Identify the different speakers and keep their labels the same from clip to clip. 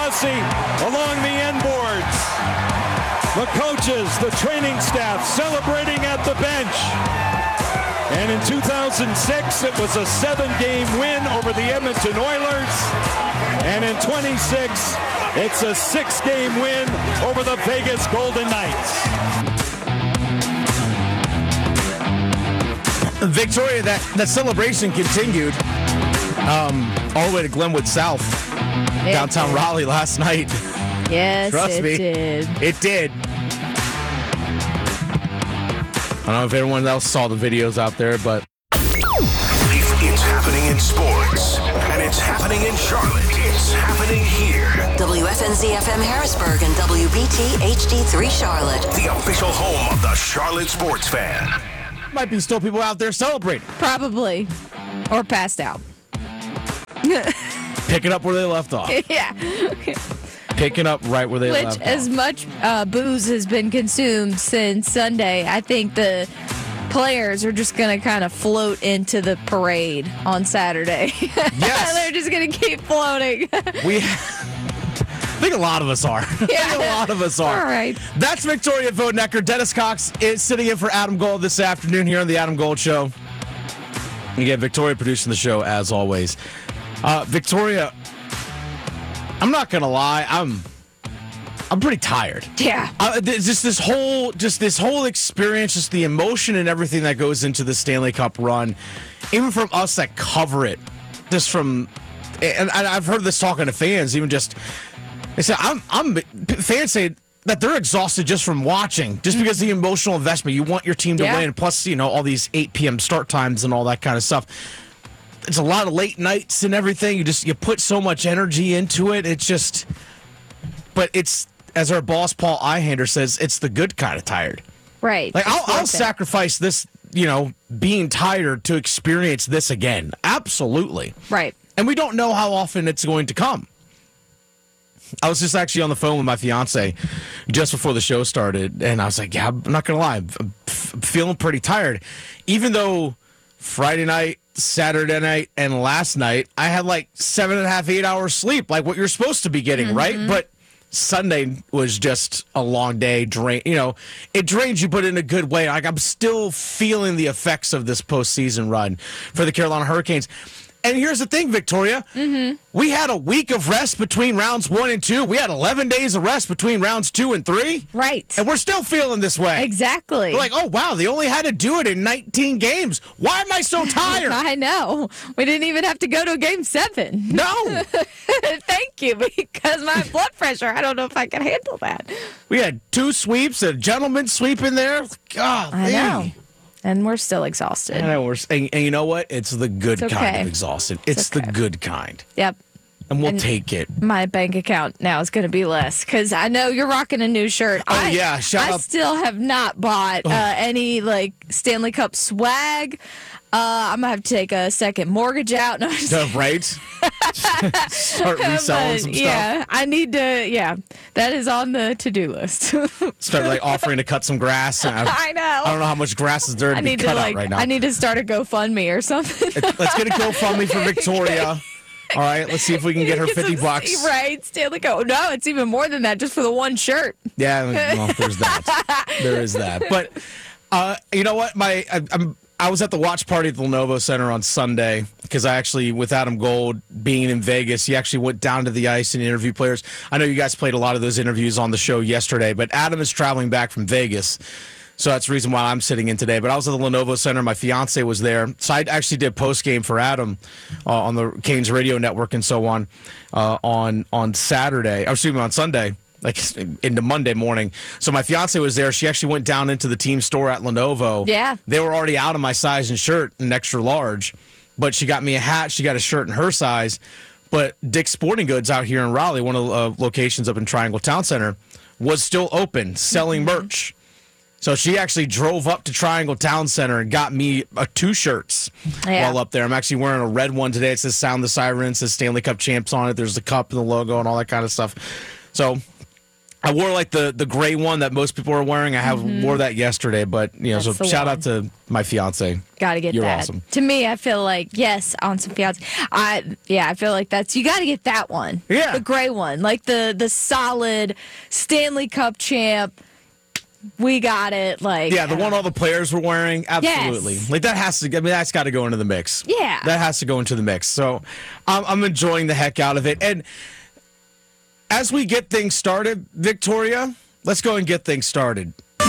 Speaker 1: Rossi along the end boards. The coaches, the training staff celebrating at the bench. And in 2006, it was a 7-game win over the Edmonton Oilers. And in 26, it's a 6-game win over the Vegas Golden Knights.
Speaker 2: Victoria, that celebration continued all the way to Glenwood South, downtown Raleigh last night.
Speaker 3: Yes,
Speaker 2: Trust me,
Speaker 3: did.
Speaker 2: It did. I don't know if everyone else saw the videos out there, but
Speaker 4: It's happening in sports, and it's happening in Charlotte. It's happening here.
Speaker 5: WFNZ-FM Harrisburg and WBT HD3 Charlotte.
Speaker 4: The official home of the Charlotte sports fan.
Speaker 2: might be still people out there celebrating.
Speaker 3: Probably. Or passed out.
Speaker 2: Picking up where they left off.
Speaker 3: Yeah.
Speaker 2: Picking up right where they left
Speaker 3: Which,
Speaker 2: off.
Speaker 3: as much booze has been consumed since Sunday, I think the players are just going to kind of float into the parade on Saturday.
Speaker 2: Yes.
Speaker 3: They're just going to keep floating.
Speaker 2: I think a lot of us are.
Speaker 3: Yeah.
Speaker 2: A lot of us are.
Speaker 3: All right.
Speaker 2: That's Victoria Vodenecker. Dennis Cox is sitting in for Adam Gold this afternoon here on the Adam Gold Show. Again, Victoria producing the show as always. Victoria, I'm not gonna lie, I'm pretty tired.
Speaker 3: Yeah.
Speaker 2: Just this whole experience, just the emotion and everything that goes into the Stanley Cup run, even from us that cover it, just from, and I've heard this talking to fans, even just, they say fans say that they're exhausted just from watching, just because of the emotional investment. You want your team to win, plus all these 8 p.m. start times and all that kind of stuff. It's a lot of late nights and everything. You put so much energy into it. It's just, but it's, as our boss Paul Ihander says, it's the good kind of tired.
Speaker 3: Right.
Speaker 2: Like I'll sacrifice this, being tired to experience this again. Absolutely.
Speaker 3: Right.
Speaker 2: And we don't know how often it's going to come. I was just actually on the phone with my fiance just before the show started, and I was like, yeah, I'm not going to lie. I'm feeling pretty tired. Even though Friday night, Saturday night, and last night, I had like 7.5, 8 hours sleep, like what you're supposed to be getting, right? But Sunday was just a long day. It drains you, but in a good way. Like I'm still feeling the effects of this postseason run for the Carolina Hurricanes. And here's the thing, Victoria. We had a week of rest between rounds 1 and 2. We had 11 days of rest between rounds 2 and 3.
Speaker 3: Right.
Speaker 2: And we're still feeling this way.
Speaker 3: Exactly.
Speaker 2: We're like, oh, wow, they only had to do it in 19 games. Why am I so tired?
Speaker 3: I know. We didn't even have to go to Game 7.
Speaker 2: No.
Speaker 3: Thank you, because my blood pressure, I don't know if I can handle that.
Speaker 2: We had 2 sweeps, a gentleman's sweep in there. God,
Speaker 3: I know. And we're still exhausted.
Speaker 2: I know. And you know what? It's the good kind of exhausted. It's the good kind.
Speaker 3: Yep.
Speaker 2: And we'll take it.
Speaker 3: My bank account now is going to be less because I know you're rocking a new shirt.
Speaker 2: Oh, yeah. Shout
Speaker 3: I
Speaker 2: out.
Speaker 3: still have not bought any Stanley Cup swag. I'm going to have to take a second mortgage out.
Speaker 2: Right? Start reselling some stuff.
Speaker 3: Yeah, I need to. Yeah, that is on the to-do list.
Speaker 2: Start offering to cut some grass.
Speaker 3: I know.
Speaker 2: I don't know how much grass is there to be cut out right now.
Speaker 3: I need to start a GoFundMe or something.
Speaker 2: Let's get a GoFundMe for Victoria. All right, let's see if we can get her $50.
Speaker 3: Right, Stanley Cup. No, it's even more than that, just for the one shirt.
Speaker 2: Yeah, well, there's that. There is that. But you know what? I was at the watch party at the Lenovo Center on Sunday because I actually, with Adam Gold being in Vegas, he actually went down to the ice and interviewed players. I know you guys played a lot of those interviews on the show yesterday, but Adam is traveling back from Vegas. So that's the reason why I'm sitting in today. But I was at the Lenovo Center. My fiance was there. So I actually did post-game for Adam on the Canes radio network and so on on Saturday. Or excuse me, on Sunday. Into Monday morning. So my fiance was there. She actually went down into the team store at Lenovo.
Speaker 3: Yeah.
Speaker 2: They were already out of my size and shirt, an extra large. But she got me a hat. She got a shirt in her size. But Dick's Sporting Goods out here in Raleigh, one of the locations up in Triangle Town Center, was still open, selling merch. So she actually drove up to Triangle Town Center and got me 2 shirts while up there. I'm actually wearing a red one today. It says Sound the Siren. It says Stanley Cup Champs on it. There's the cup and the logo and all that kind of stuff. So I wore like the gray one that most people are wearing. I wore that yesterday, but
Speaker 3: That's
Speaker 2: so
Speaker 3: the
Speaker 2: shout
Speaker 3: one.
Speaker 2: out to my fiance.
Speaker 3: Gotta get
Speaker 2: You're
Speaker 3: that.
Speaker 2: awesome.
Speaker 3: To me, I feel like, yes, on some fiance. I feel like you gotta get that one.
Speaker 2: Yeah.
Speaker 3: The gray one. Like the solid Stanley Cup champ. We got it. Like,
Speaker 2: Yeah, the one all the players were wearing. Absolutely.
Speaker 3: Yes.
Speaker 2: Like that has to. I mean, that's got to go into the mix.
Speaker 3: Yeah.
Speaker 2: that has to go into the mix. So I'm enjoying the heck out of it. And as we get things started, Victoria, let's go and get things started. By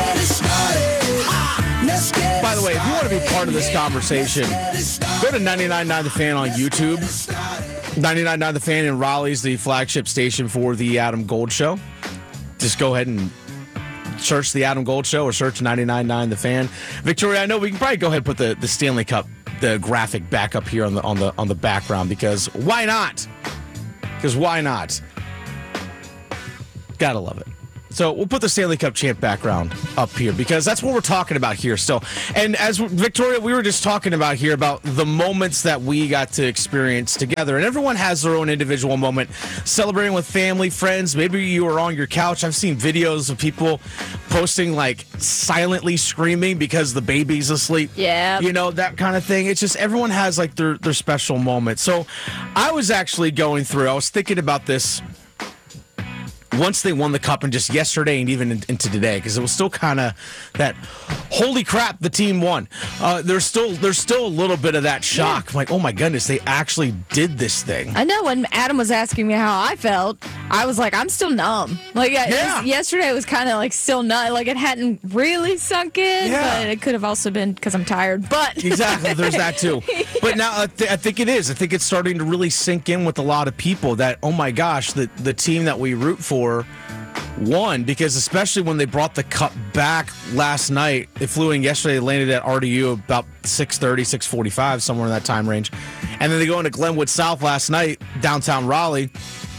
Speaker 2: the way, if you want to be part of this conversation, go to 99.9 The Fan on YouTube. 99.9 The Fan in Raleigh is the flagship station for the Adam Gold Show. Just go ahead and search the Adam Gold Show or search 99.9 The Fan. Victoria, I know we can probably go ahead and put the Stanley Cup, the graphic back up here on the background because why not? Because why not? Gotta love it. So we'll put the Stanley Cup champ background up here because that's what we're talking about here still. And as Victoria, we were just talking about here about the moments that we got to experience together. And everyone has their own individual moment, celebrating with family, friends. Maybe you were on your couch. I've seen videos of people posting like silently screaming because the baby's asleep.
Speaker 3: Yeah.
Speaker 2: You know, that kind of thing. It's just everyone has like their special moment. So I was actually going through, I was thinking about this once they won the cup and just yesterday and even into today, because it was still kind of that, holy crap, the team won. There's still a little bit of that shock.
Speaker 3: Yeah.
Speaker 2: I'm like, oh my goodness, they actually did this thing.
Speaker 3: I know when Adam was asking me how I felt, I was like, I'm still numb. Like, yesterday was kind of like still numb. Like, it hadn't really sunk in,
Speaker 2: Yeah.
Speaker 3: but it could have also been because I'm tired. But
Speaker 2: Exactly, there's that too. But now I think it is. I think it's starting to really sink in with a lot of people that, oh my gosh, the team that we root for won, because especially when they brought the cup back last night, they flew in yesterday, they landed at RDU about 6:30, 6:45, somewhere in that time range. And then they go into Glenwood South last night, downtown Raleigh,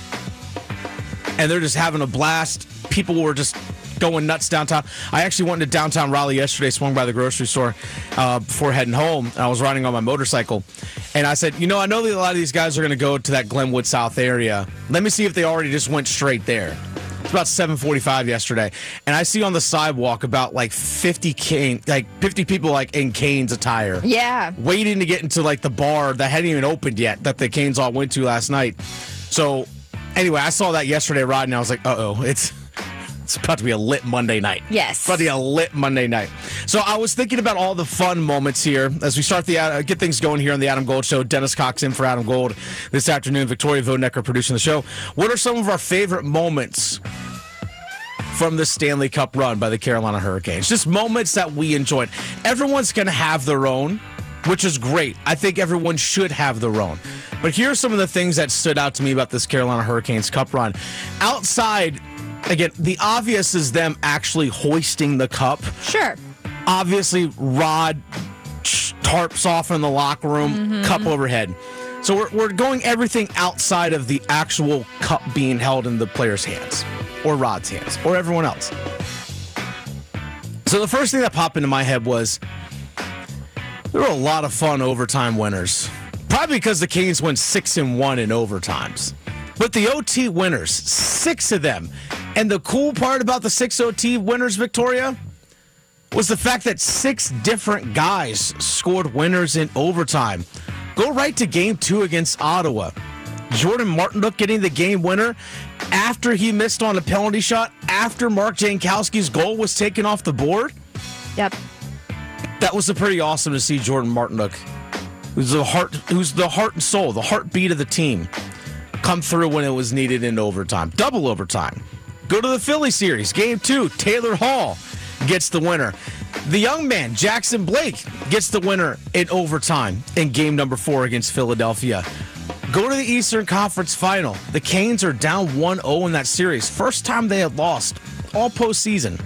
Speaker 2: and they're just having a blast. People were just going nuts downtown. I actually went into downtown Raleigh yesterday, swung by the grocery store before heading home, and I was riding on my motorcycle. And I said, I know that a lot of these guys are going to go to that Glenwood South area. Let me see if they already just went straight there. It's about 7:45 yesterday, and I see on the sidewalk about like 50 people like in Canes attire.
Speaker 3: yeah.
Speaker 2: Waiting to get into like the bar that hadn't even opened yet that the Canes all went to last night. So anyway, I saw that yesterday riding. I was like, it's about to be a lit Monday night.
Speaker 3: Yes.
Speaker 2: It's about to be a lit Monday night. So I was thinking about all the fun moments here as we start get things going here on the Adam Gold Show. Dennis Cox in for Adam Gold this afternoon. Victoria Vonecker producing the show. What are some of our favorite moments from the Stanley Cup run by the Carolina Hurricanes? Just moments that we enjoyed. Everyone's going to have their own, which is great. I think everyone should have their own. But here are some of the things that stood out to me about this Carolina Hurricanes Cup run. Outside, again, the obvious is them actually hoisting the cup.
Speaker 3: Sure.
Speaker 2: Obviously, Rod tarps off in the locker room, cup overhead. So we're going everything outside of the actual cup being held in the players' hands, or Rod's hands, or everyone else. So the first thing that popped into my head was there were a lot of fun overtime winners. Probably because the Canes went 6-1 in overtimes. But the OT winners, 6 of them. And the cool part about the 6 OT winners, Victoria, was the fact that 6 different guys scored winners in overtime. Go right to Game 2 against Ottawa. Jordan Martinook getting the game winner after he missed on a penalty shot, after Mark Jankowski's goal was taken off the board.
Speaker 3: Yep.
Speaker 2: That was pretty awesome to see Jordan Martinook, who's the heart and soul, the heartbeat of the team, come through when it was needed in overtime. Double overtime. Go to the Philly series. Game 2, Taylor Hall gets the winner. The young man, Jackson Blake, gets the winner in overtime in game number 4 against Philadelphia. Go to the Eastern Conference Final. The Canes are down 1-0 in that series. First time they had lost all postseason.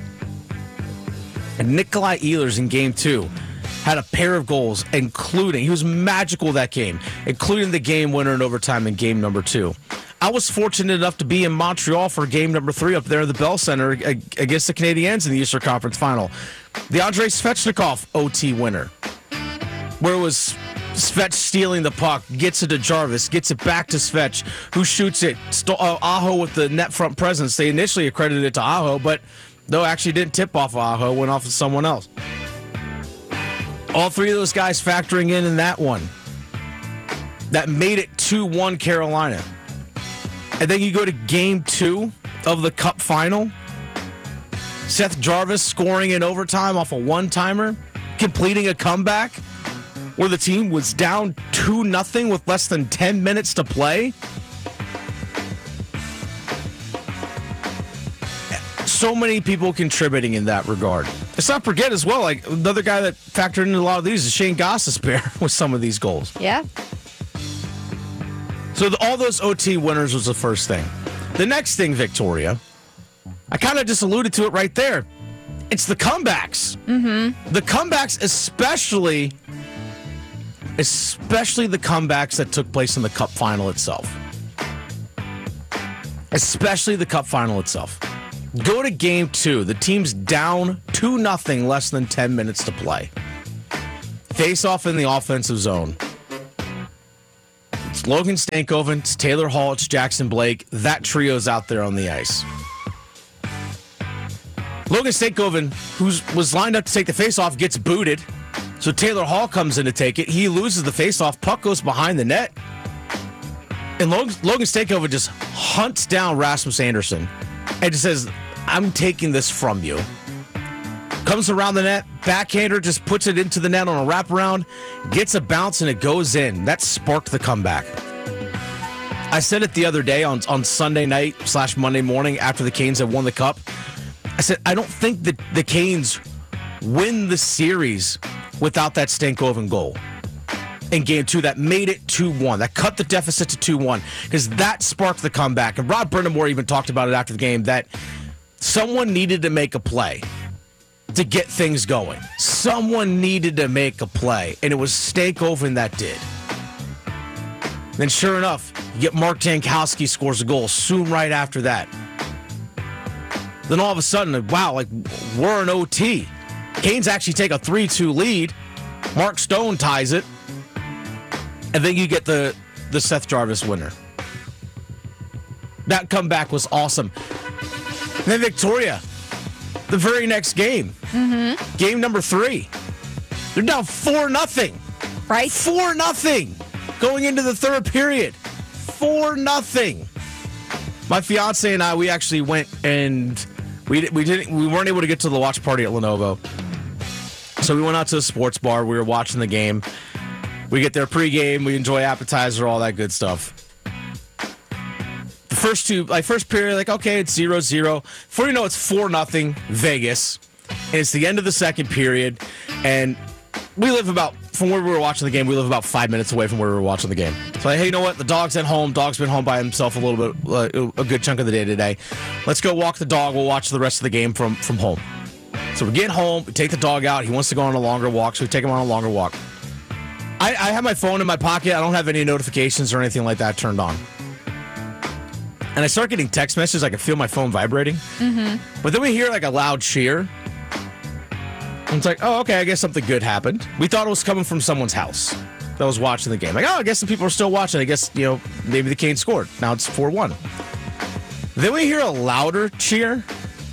Speaker 2: And Nikolai Ehlers in game 2 had a pair of goals, including, he was magical that game, including the game winner in overtime in game number 2. I was fortunate enough to be in Montreal for game number 3 up there at the Bell Center against the Canadiens in the Eastern Conference Final. The Andrei Svechnikov OT winner, where it was Svech stealing the puck, gets it to Jarvis, gets it back to Svech, who shoots it. Aho with the net front presence. They initially accredited it to Aho, but no, actually didn't tip off Aho, went off of someone else. All three of those guys factoring in that one. That made it 2-1 Carolina. And then you go to game 2 of the Cup final. Seth Jarvis scoring in overtime off a one-timer, completing a comeback where the team was down 2-0 with less than 10 minutes to play. So many people contributing in that regard. Let's not forget as well, like another guy that factored into a lot of these is Shane Gostisbehere with some of these goals.
Speaker 3: Yeah.
Speaker 2: So all those OT winners was the first thing. The next thing, Victoria, I kind of just alluded to it right there. It's the comebacks. Mm-hmm. The comebacks, especially the comebacks that took place in the Cup final itself. Especially the Cup final itself. Go to game 2. The team's down 2-0, less than 10 minutes to play. Face off in the offensive zone. It's Logan Stankoven, it's Taylor Hall, it's Jackson Blake. That trio's out there on the ice. Logan Stankoven, who was lined up to take the faceoff, gets booted. So Taylor Hall comes in to take it. He loses the faceoff. Puck goes behind the net. And Logan Stankoven just hunts down Rasmus Andersson and just says, I'm taking this from you. Comes around the net. Backhander just puts it into the net on a wraparound. Gets a bounce and it goes in. That sparked the comeback. I said it the other day on Sunday night / Monday morning after the Canes had won the Cup. I said, I don't think that the Canes win the series without that Stankoven goal in game 2 that made it 2-1. That cut the deficit to 2-1 because that sparked the comeback. And Rod Brindamore even talked about it after the game that someone needed to make a play to get things going. Someone needed to make a play, and it was Stankoven that did. Then sure enough, you get Mark Jankowski scores a goal soon right after that. Then all of a sudden, wow, like we're an OT. Canes actually take a 3-2 lead. Mark Stone ties it. And then you get the Seth Jarvis winner. That comeback was awesome. And then Victoria, the very next game. Mm-hmm. Game number 3. They're down 4-0.
Speaker 3: Right.
Speaker 2: 4-0 going into the third period. 4-0. My fiance and I, we actually went and we weren't able to get to the watch party at Lenovo. So we went out to a sports bar. We were watching the game. We get there pregame. We enjoy appetizer, all that good stuff. The first period, okay, it's 0-0. Before you know, it's 4-0 Vegas. And it's the end of the second period. And we live from where we were watching the game, we live about 5 minutes away from where we were watching the game. So, hey, you know what? The dog's at home. Dog's been home by himself a little bit, a good chunk of the day today. Let's go walk the dog. We'll watch the rest of the game from home. So we get home, we take the dog out. He wants to go on a longer walk, so we take him on a longer walk. I have my phone in my pocket. I don't have any notifications or anything like that turned on. And I start getting text messages. I can feel my phone vibrating. Mm-hmm. But then we hear like a loud cheer. And it's like, oh, okay, I guess something good happened. We thought it was coming from someone's house that was watching the game. Like, oh, I guess some people are still watching. I guess, maybe the Canes scored. Now it's 4-1. Then we hear a louder cheer.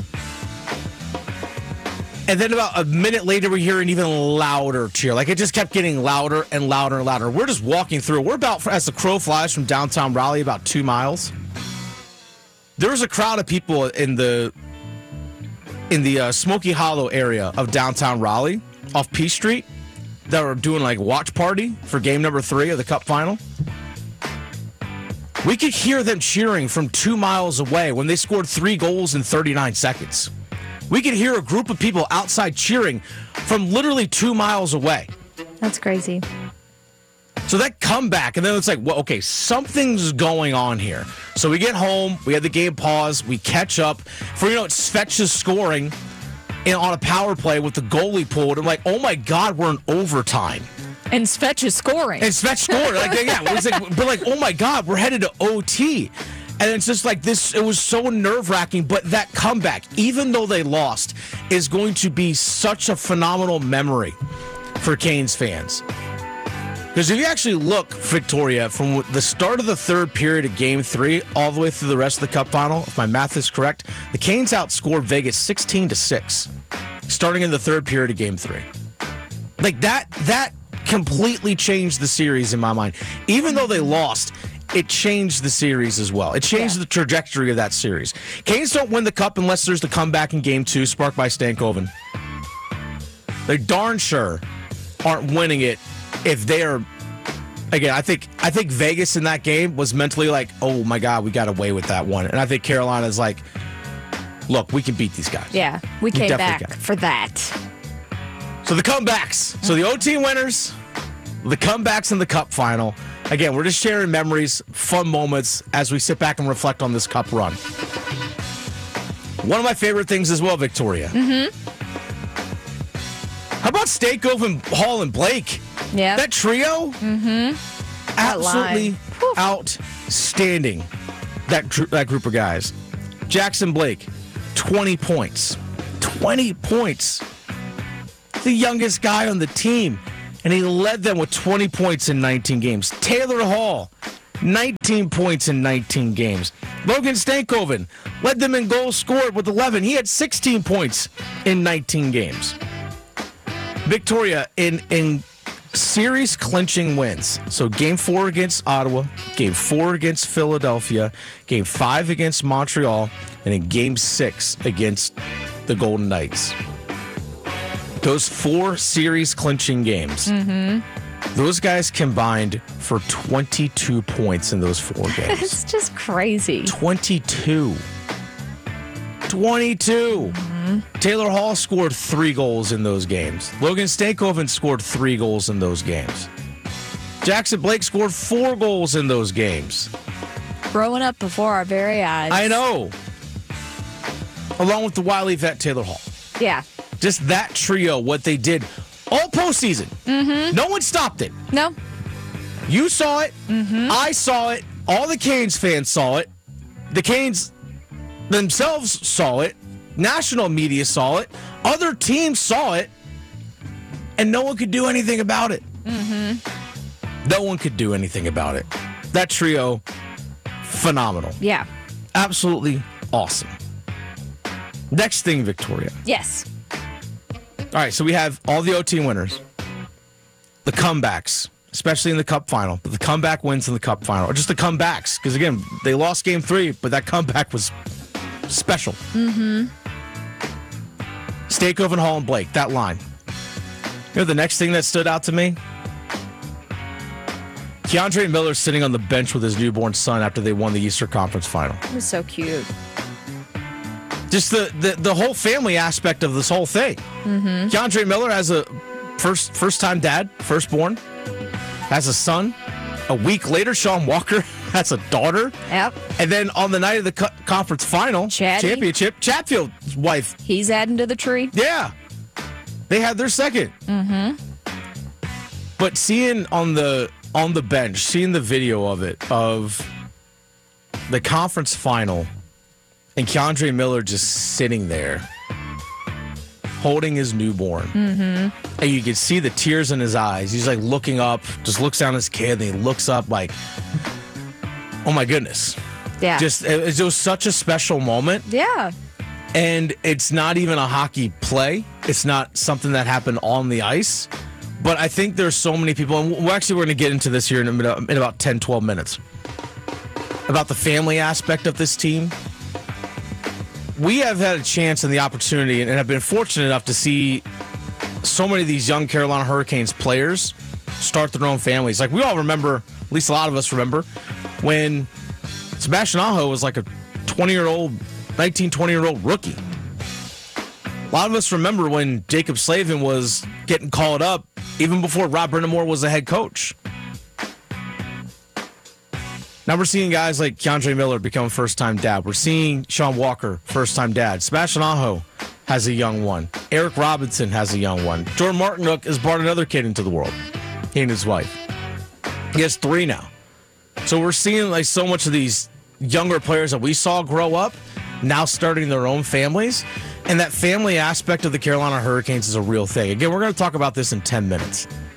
Speaker 2: And then about a minute later, we hear an even louder cheer. Like, it just kept getting louder and louder and louder. We're just walking through. We're about, as the crow flies from downtown Raleigh, about 2 miles. There was a crowd of people in the Smoky Hollow area of downtown Raleigh, off P Street, that were doing like watch party for game number 3 of the Cup final. We could hear them cheering from 2 miles away when they scored 3 goals in 39 seconds. We could hear a group of people outside cheering from literally 2 miles away.
Speaker 3: That's crazy.
Speaker 2: So that comeback, and then it's like, well, okay, something's going on here. So we get home, we had the game pause, we catch up. Before you know it, Svech is scoring on a power play with the goalie pulled. I'm like, oh my God, we're in overtime.
Speaker 3: And Svech is scoring.
Speaker 2: And Svech scored. But oh my God, we're headed to OT. And it's just like this, it was so nerve-wracking, but that comeback, even though they lost, is going to be such a phenomenal memory for Canes fans. Because if you actually look, Victoria, from the start of the third period of Game 3 all the way through the rest of the Cup final, if my math is correct, the Canes outscored Vegas 16-6, starting in the third period of Game 3. Like that completely changed the series in my mind. Even though they lost, it changed the series as well. It changed the trajectory of that series. Canes don't win the Cup unless there's the comeback in Game 2, sparked by Stankoven. They darn sure aren't winning it if they are. Again, I think Vegas in that game was mentally like, oh my God, we got away with that one. And I think Carolina's like, look, we can beat these guys.
Speaker 3: Yeah, we came
Speaker 2: definitely
Speaker 3: back for that.
Speaker 2: So the comebacks. So the OT winners, the comebacks in the Cup final. Again, we're just sharing memories, fun moments as we sit back and reflect on this Cup run. One of my favorite things as well, Victoria. How about Stankoven, Hall, and Blake?
Speaker 3: Yeah.
Speaker 2: That trio? Absolutely
Speaker 3: Whew.
Speaker 2: outstanding. That group of guys. Jackson Blake, 20 points. 20 points. The youngest guy on the team. And he led them with 20 points in 19 games. Taylor Hall, 19 points in 19 games. Logan Stankoven led them in goals scored with 11. He had 16 points in 19 games. Victoria, in series clinching wins. So Game 4 against Ottawa, Game 4 against Philadelphia, Game 5 against Montreal, and in Game 6 against the Golden Knights. Those 4 series clinching games, those guys combined for 22 points in those 4 games.
Speaker 3: It's just crazy.
Speaker 2: 22. Taylor Hall scored 3 goals in those games. Logan Stankoven scored 3 goals in those games. Jackson Blake scored 4 goals in those games.
Speaker 3: Growing up before our very eyes.
Speaker 2: I know. Along with the wily vet Taylor Hall.
Speaker 3: Yeah.
Speaker 2: Just that trio, what they did all postseason. No one stopped it.
Speaker 3: No.
Speaker 2: You saw it. I saw it. All the Canes fans saw it. The Canes themselves saw it. National media saw it. Other teams saw it. And no one could do anything about it. No one could do anything about it. That trio, phenomenal.
Speaker 3: Yeah.
Speaker 2: Absolutely awesome. Next thing, Victoria.
Speaker 3: Yes.
Speaker 2: All right, so we have all the OT winners, the comebacks, especially in the Cup final, but the comeback wins in the Cup final, or just the comebacks, because again, they lost Game 3, but that comeback was special. Stankoven, Hall, and Blake, that line. You know the next thing that stood out to me? Keandre Miller sitting on the bench with his newborn son after they won the Eastern Conference final.
Speaker 3: It was so cute.
Speaker 2: Just the whole family aspect of this whole thing. Keandre Miller has a first-time dad, firstborn, has a son. A week later, Sean Walker has a daughter.
Speaker 3: Yep.
Speaker 2: And then on the night of the conference final championship, Chatfield's wife.
Speaker 3: He's adding to the tree.
Speaker 2: Yeah. They had their second. But seeing on the bench, seeing the video of it, of the conference final, and Keandre Miller just sitting there, holding his newborn. And you can see the tears in his eyes. He's like looking up, just looks down at his kid, and he looks up like, oh my goodness.
Speaker 3: Yeah.
Speaker 2: It was such a special moment.
Speaker 3: Yeah.
Speaker 2: And it's not even a hockey play. It's not something that happened on the ice. But I think there's so many people, and we're going to get into this here in about 10, 12 minutes, about the family aspect of this team. We have had a chance and the opportunity and have been fortunate enough to see so many of these young Carolina Hurricanes players start their own families. Like we all remember, at least a lot of us remember, when Sebastian Aho was like a 20-year-old rookie. A lot of us remember when Jacob Slavin was getting called up even before Rob Brindamore was the head coach. Now we're seeing guys like Keandre Miller become first-time dad. We're seeing Sean Walker, first-time dad. Sebastian Aho has a young one. Eric Robinson has a young one. Jordan Martinook has brought another kid into the world. He and his wife. He has 3 now. So we're seeing like so much of these younger players that we saw grow up now starting their own families. And that family aspect of the Carolina Hurricanes is a real thing. Again, we're going to talk about this in 10 minutes.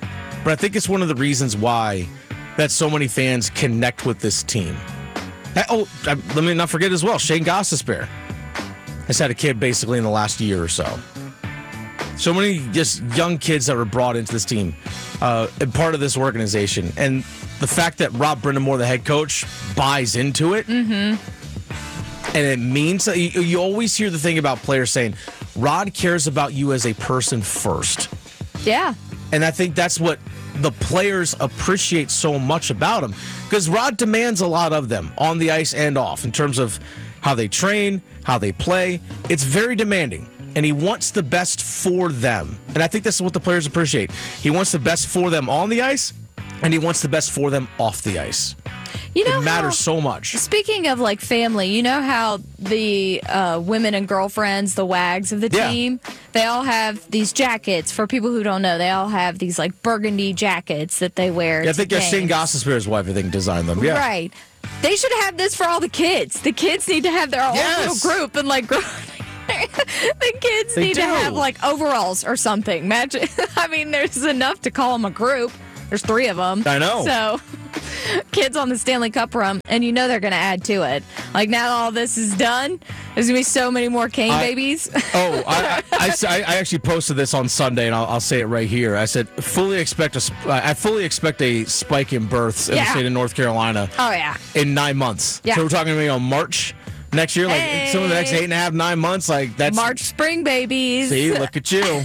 Speaker 2: but I think it's one of the reasons why that so many fans connect with this team. Let me not forget as well, Shane Gostisbehere has had a kid basically in the last year or so. So many just young kids that were brought into this team and part of this organization. And the fact that Rob Brindamore, the head coach, buys into it. And it means that you always hear the thing about players saying, Rod cares about you as a person first.
Speaker 3: Yeah.
Speaker 2: And I think that's what the players appreciate so much about him. Because Rod demands a lot of them on the ice and off in terms of how they train, how they play. It's very demanding. And he wants the best for them. And I think that's what the players appreciate. He wants the best for them on the ice, and he wants the best for them off the ice.
Speaker 3: You know,
Speaker 2: it matters so much.
Speaker 3: Speaking of like family, you know how the women and girlfriends, the wags of the team, they all have these jackets. For people who don't know, they all have these like burgundy jackets that they wear.
Speaker 2: Yeah, I think Shane Gostisbehere's wife, I think, designed them. Yeah.
Speaker 3: Right. They should have this for all the kids. The kids need to have their own little group and like the kids need to have like overalls or something. Imagine, I mean, there's enough to call them a group. There's 3 of them.
Speaker 2: I know.
Speaker 3: So, kids on the Stanley Cup run, and you know they're going to add to it. Like, now all this is done, there's going to be so many more Kane babies.
Speaker 2: I actually posted this on Sunday, and I'll say it right here. I said, I fully expect a spike in births in the state of North Carolina.
Speaker 3: Oh, yeah.
Speaker 2: In 9 months.
Speaker 3: Yeah.
Speaker 2: So we're talking maybe on March next year, like some of the next 8.5, 9 months, like that's
Speaker 3: March spring babies.
Speaker 2: See, look at you.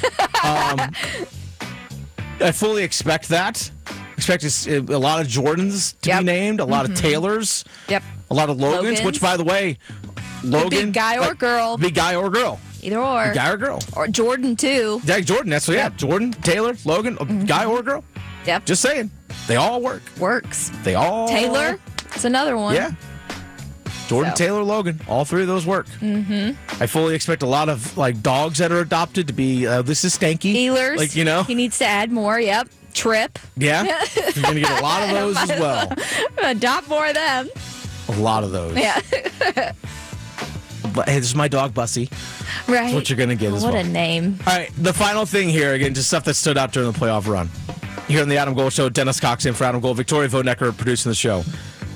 Speaker 2: I fully expect that. Expect a lot of Jordans to be named, a lot of Taylors, a lot of Logans, which, by the way, Logan,
Speaker 3: big guy or girl.
Speaker 2: Big guy or girl.
Speaker 3: Either or.
Speaker 2: Big guy or girl.
Speaker 3: Or Jordan, too.
Speaker 2: Yeah, Jordan, that's what, Jordan, Taylor, Logan, guy or girl.
Speaker 3: Yep.
Speaker 2: Just saying. They all work.
Speaker 3: Works.
Speaker 2: They all.
Speaker 3: Taylor, it's another one.
Speaker 2: Yeah. Jordan, Taylor, Logan, all 3 of those work. I fully expect a lot of like dogs that are adopted to be. This is Stanky.
Speaker 3: Healers,
Speaker 2: like, you know,
Speaker 3: he needs to add more. Yep, Trip.
Speaker 2: Yeah, you're gonna get a lot of those as well.
Speaker 3: Adopt more of them.
Speaker 2: A lot of those.
Speaker 3: Yeah.
Speaker 2: But hey, this is my dog, Bussy.
Speaker 3: Right.
Speaker 2: That's what you're gonna get as well.
Speaker 3: What a name.
Speaker 2: All right, the final thing here, again, just stuff that stood out during the playoff run. Here on the Adam Gold Show, Dennis Cox in for Adam Gold, Victoria Vonecker producing the show.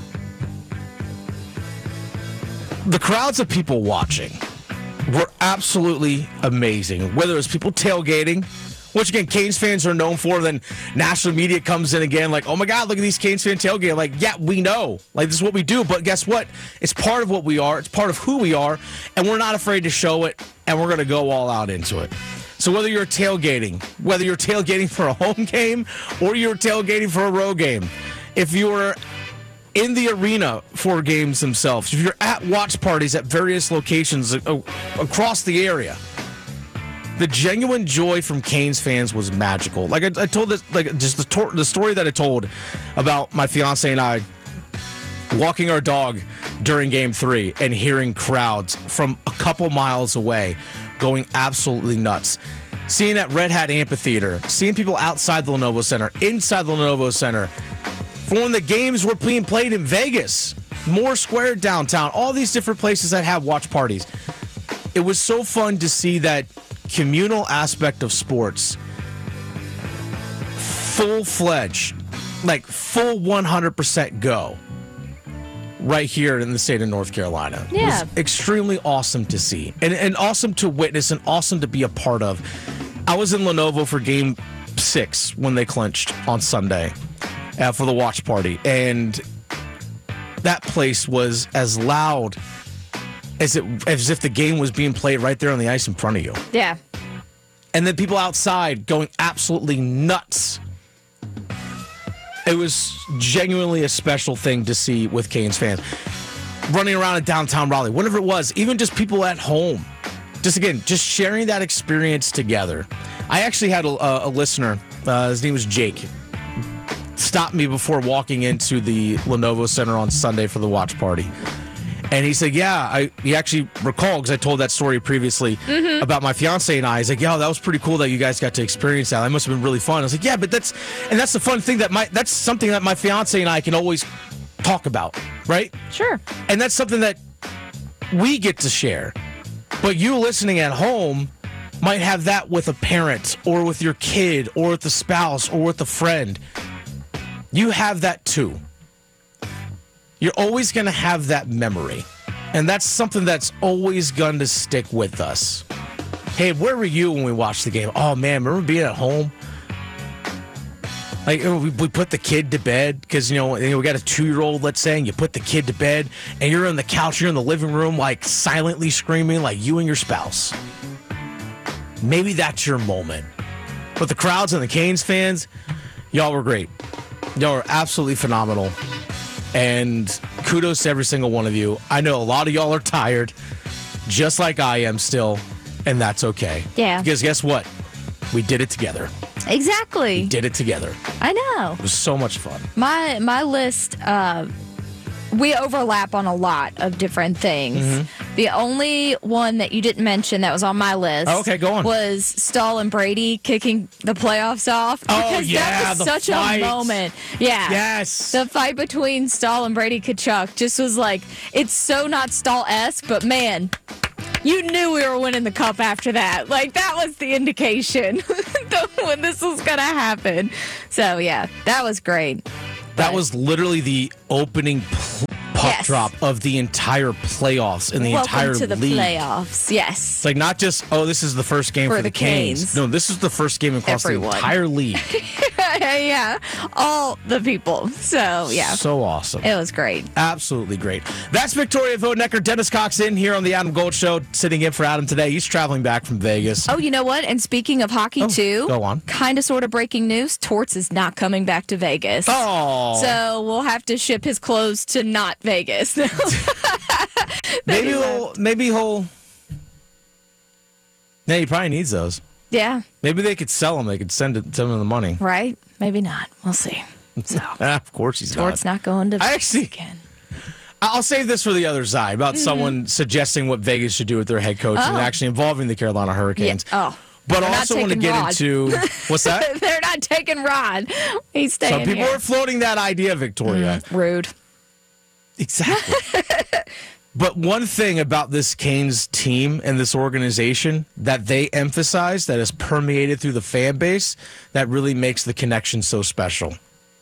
Speaker 2: The crowds of people watching were absolutely amazing. Whether it was people tailgating, which again, Canes fans are known for, then national media comes in again like, oh my God, look at these Canes fans tailgating. Like, yeah, we know. Like, this is what we do. But guess what? It's part of what we are. It's part of who we are. And we're not afraid to show it. And we're going to go all out into it. So whether you're tailgating for a home game or you're tailgating for a road game, if you're in the arena for games themselves, if you're at watch parties at various locations across the area, the genuine joy from Canes fans was magical. Like I told this, like just the story that I told about my fiance and I walking our dog during Game 3 and hearing crowds from a couple miles away going absolutely nuts. Seeing at Red Hat Amphitheater, seeing people outside the Lenovo Center, inside the Lenovo Center, for when the games were being played in Vegas, Moore Square downtown, all these different places that have watch parties. It was so fun to see that communal aspect of sports full-fledged, like full 100% go right here in the state of North Carolina.
Speaker 3: Yeah.
Speaker 2: It was extremely awesome to see and awesome to witness and awesome to be a part of. I was in Lenovo for Game 6 when they clinched on Sunday. For the watch party, and that place was as loud as if the game was being played right there on the ice in front of you.
Speaker 3: Yeah.
Speaker 2: And then people outside going absolutely nuts. It was genuinely a special thing to see with Canes fans running around in downtown Raleigh, whatever it was, even just people at home. Just sharing that experience together. I actually had a listener, his name was Jake, stopped me before walking into the Lenovo Center on Sunday for the watch party. And he said, he actually recalled, because I told that story previously about my fiance and I. He's like, that was pretty cool that you guys got to experience that. That must have been really fun. I was like, yeah, but that's the fun thing that's something that my fiance and I can always talk about, right?
Speaker 3: Sure.
Speaker 2: And that's something that we get to share. But you listening at home, might have that with a parent or with your kid or with a spouse or with a friend. You have that too. You're always going to have that memory. And that's something that's always going to stick with us. Hey, where were you when we watched the game? Oh, man, remember being at home? Like, we put the kid to bed because, we got a 2-year-old, let's say, and you put the kid to bed, and you're on the couch, you're in the living room, like, silently screaming like you and your spouse. Maybe that's your moment. But the crowds and the Canes fans, y'all were great. Y'all were absolutely phenomenal. And kudos to every single one of you. I know a lot of y'all are tired, just like I am still, and that's okay.
Speaker 3: Yeah.
Speaker 2: Because guess what? We did it together.
Speaker 3: Exactly.
Speaker 2: We did it together.
Speaker 3: I know.
Speaker 2: It was so much fun.
Speaker 3: My list, we overlap on a lot of different things. Mm-hmm. The only one that you didn't mention that was on my list
Speaker 2: go on.
Speaker 3: Was Stahl and Brady kicking the playoffs off. Because that was such a moment. Yeah.
Speaker 2: Yes.
Speaker 3: The fight between Stahl and Brady Tkachuk just was like, it's so not Stahl-esque, but man, you knew we were winning the cup after that. Like, that was the indication when this was going to happen. So, yeah, that was great.
Speaker 2: That was literally the opening puck drop of the entire playoffs in the entire league.
Speaker 3: Welcome to the playoffs, yes.
Speaker 2: It's like not just, this is the first game for the Canes. No, this is the first game across the entire league.
Speaker 3: Yeah, all the people. So, yeah.
Speaker 2: So awesome.
Speaker 3: It was great.
Speaker 2: Absolutely great. That's Victoria Vodenecker. Dennis Cox in here on the Adam Gold Show, sitting in for Adam today. He's traveling back from Vegas.
Speaker 3: Oh, you know what? And speaking of hockey, too.
Speaker 2: Go on.
Speaker 3: Kind of sort of breaking news. Torts is not coming back to Vegas.
Speaker 2: Oh.
Speaker 3: So we'll have to ship his clothes to not Vegas.
Speaker 2: Maybe he'll. Yeah, he probably needs those.
Speaker 3: Yeah.
Speaker 2: Maybe they could sell them. They could send him the money.
Speaker 3: Right? Maybe not. We'll see. So,
Speaker 2: of course he's
Speaker 3: Torts not going to Vegas again.
Speaker 2: I'll save this for the other side about someone suggesting what Vegas should do with their head coach and actually involving the Carolina Hurricanes.
Speaker 3: Yeah.
Speaker 2: But I also want to get into what's that?
Speaker 3: They're not taking Rod. He's staying
Speaker 2: Some people
Speaker 3: here.
Speaker 2: are floating that idea, Victoria.
Speaker 3: Rude.
Speaker 2: Exactly. But one thing about this Canes team and this organization that they emphasize that has permeated through the fan base that really makes the connection so special.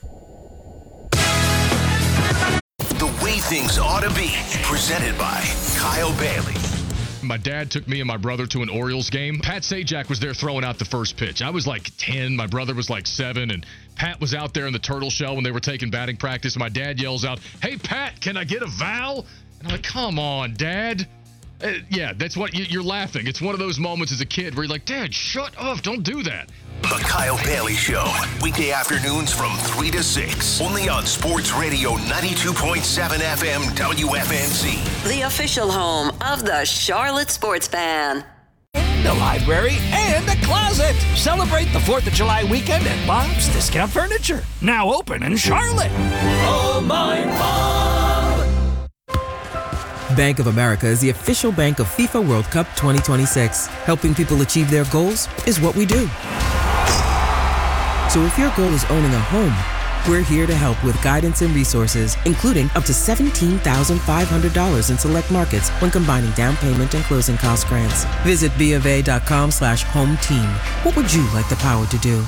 Speaker 4: The way things ought to be, presented by Kyle Bailey.
Speaker 6: My dad took me and my brother to an Orioles game. Pat Sajak was there throwing out the first pitch. I was like 10. My brother was like 7. And Pat was out there in the turtle shell when they were taking batting practice. My dad yells out, "Hey, Pat, can I get a vowel?" And I'm like, come on, Dad. Yeah, that's what you're laughing. It's one of those moments as a kid where you're like, Dad, shut up. Don't do that.
Speaker 4: The Kyle Bailey Show, weekday afternoons from 3 to 6, only on Sports Radio 92.7 FM WFNZ.
Speaker 5: The official home of the Charlotte Sports Fan.
Speaker 7: The library and the closet. Celebrate the 4th of July weekend at Bob's Discount Furniture. Now open in Charlotte. Oh, my Bob.
Speaker 8: Bank of America is the official bank of FIFA World Cup 2026. Helping people achieve their goals is what we do. So if your goal is owning a home, we're here to help with guidance and resources, including up to $17,500 in select markets when combining down payment and closing cost grants. Visit BofA.com/home team. What would you like the power to do?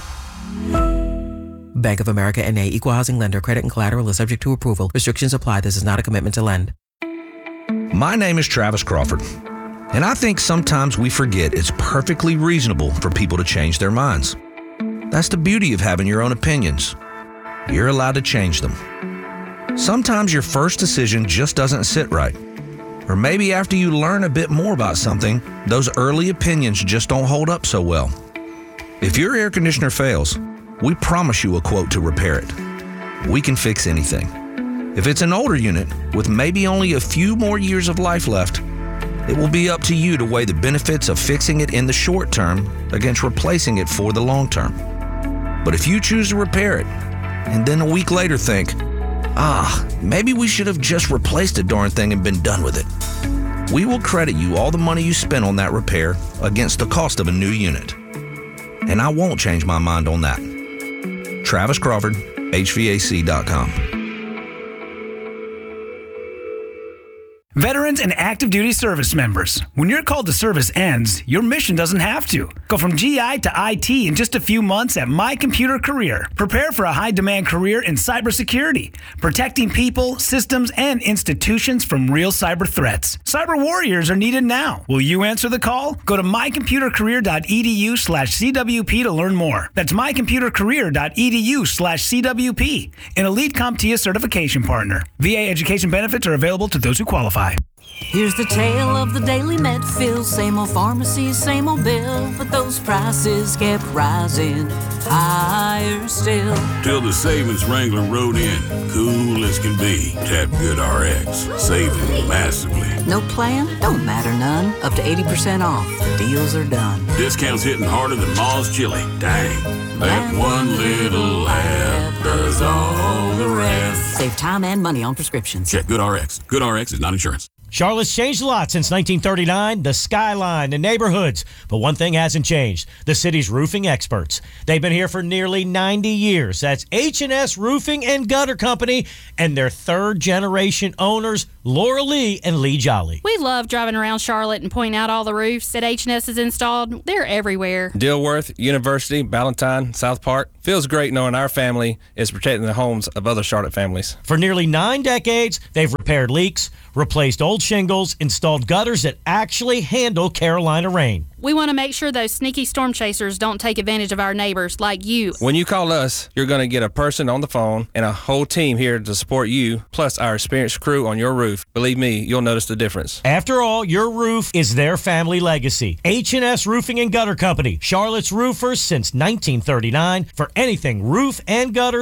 Speaker 8: Bank of America N.A. Equal Housing Lender. Credit and collateral is subject to approval. Restrictions apply. This is not a commitment to lend.
Speaker 9: My name is Travis Crawford, and I think sometimes we forget it's perfectly reasonable for people to change their minds. That's the beauty of having your own opinions. You're allowed to change them. Sometimes your first decision just doesn't sit right. Or maybe after you learn a bit more about something, those early opinions just don't hold up so well. If your air conditioner fails, we promise you a quote to repair it. We can fix anything. If it's an older unit with maybe only a few more years of life left, it will be up to you to weigh the benefits of fixing it in the short term against replacing it for the long term. But if you choose to repair it, and then a week later think, maybe we should have just replaced the darn thing and been done with it, we will credit you all the money you spent on that repair against the cost of a new unit. And I won't change my mind on that. Travis Crawford, HVAC.com.
Speaker 10: Veterans and active duty service members, when your call to service ends, your mission doesn't have to. Go from GI to IT in just a few months at My Computer Career. Prepare for a high-demand career in cybersecurity, protecting people, systems, and institutions from real cyber threats. Cyber warriors are needed now. Will you answer the call? Go to mycomputercareer.edu/CWP to learn more. That's mycomputercareer.edu/CWP, an Elite CompTIA certification partner. VA education benefits are available to those who qualify.
Speaker 11: Here's the tale of the daily Medfield. Same old pharmacy, same old bill, but those prices kept rising higher still.
Speaker 12: Till the savings Wrangler rode in, cool as can be. Tap GoodRx, saving massively.
Speaker 11: No plan? Don't matter none. Up to 80% off. The deals are done.
Speaker 12: Discounts hitting harder than Ma's chili. Dang. That one little app does all the rest.
Speaker 11: Save time and money on prescriptions.
Speaker 12: Check GoodRx. GoodRx is not insurance.
Speaker 13: Charlotte's changed a lot since 1939, the skyline, the neighborhoods. But one thing hasn't changed, the city's roofing experts. They've been here for nearly 90 years. That's H&S Roofing and Gutter Company and their third-generation owners, Laura Lee and Lee Jolly.
Speaker 14: We love driving around Charlotte and pointing out all the roofs that H&S has installed. They're everywhere.
Speaker 15: Dilworth, University, Ballantyne, South Park. Feels great knowing our family is protecting the homes of other Charlotte families.
Speaker 13: For nearly 9 decades, they've repaired leaks, replaced old shingles, installed gutters that actually handle Carolina rain.
Speaker 14: We want to make sure those sneaky storm chasers don't take advantage of our neighbors like you.
Speaker 15: When you call us, you're going to get a person on the phone and a whole team here to support you, plus our experienced crew on your roof. Believe me, you'll notice the difference.
Speaker 13: After all, your roof is their family legacy. H&S Roofing and Gutter Company, Charlotte's roofers since 1939. For anything roof and gutter